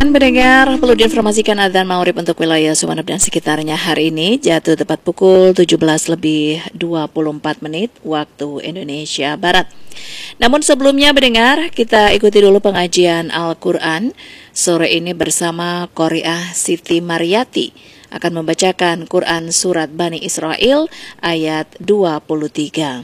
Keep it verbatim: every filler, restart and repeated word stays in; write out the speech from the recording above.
Pendengar, perlu diinformasikan adzan maghrib untuk wilayah Sumeneb dan sekitarnya hari ini jatuh tepat pukul tujuh belas lebih dua puluh empat menit waktu Indonesia Barat. Namun sebelumnya pendengar, kita ikuti dulu pengajian Al-Quran sore ini bersama Qori'ah Siti Maryati akan membacakan Quran Surat Bani Israel ayat dua puluh tiga.